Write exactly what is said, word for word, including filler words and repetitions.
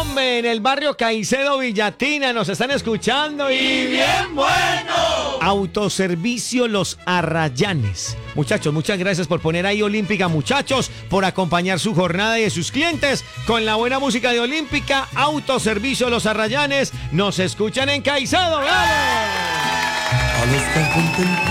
Hombre, en el barrio Caicedo, Villatina, nos están escuchando y... ¡Y bien bueno! Autoservicio Los Arrayanes. Muchachos, muchas gracias por poner ahí Olímpica, muchachos, por acompañar su jornada y de sus clientes con la buena música de Olímpica. Autoservicio Los Arrayanes. Nos escuchan en Caicedo. ¡Vamos! A los que han contemplado